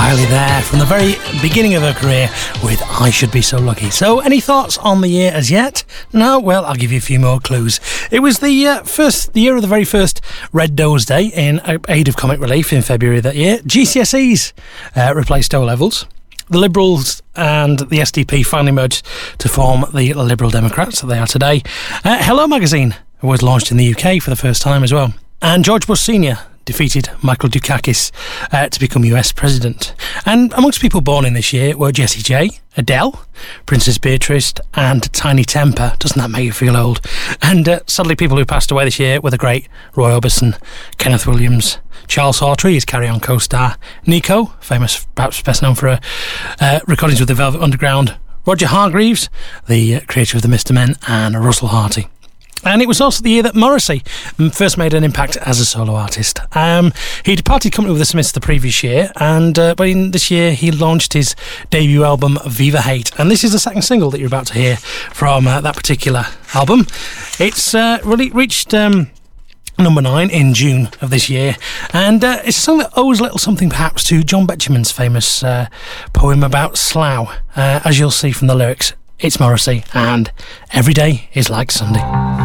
Kylie there from the very beginning of her career with I Should Be So Lucky. So, any thoughts on the year as yet? No? Well, I'll give you a few more clues. It was the year of the very first Red Nose Day in aid of comic relief in February that year. GCSEs replaced O-levels. The Liberals and the SDP finally merged to form the Liberal Democrats that they are today. Hello magazine was launched in the UK for the first time as well. And George Bush Sr. defeated Michael Dukakis to become US President. And amongst people born in this year were Jessie J, Adele, Princess Beatrice and Tiny Temper. Doesn't that make you feel old? And sadly people who passed away this year were the great Roy Orbison, Kenneth Williams, Charles Hawtrey, his Carry On co-star, Nico, famous, perhaps best known for recordings with the Velvet Underground, Roger Hargreaves, the creator of the Mr. Men, and Russell Harty. And it was also the year that Morrissey first made an impact as a solo artist. He departed company with the Smiths the previous year, and but in this year he launched his debut album Viva Hate, and this is the second single that you're about to hear from that particular album. It's really reached number 9 in June of this year, and it's a song that owes a little something perhaps to John Betjeman's famous poem about Slough. As you'll see from the lyrics, it's Morrissey and Every Day is Like Sunday.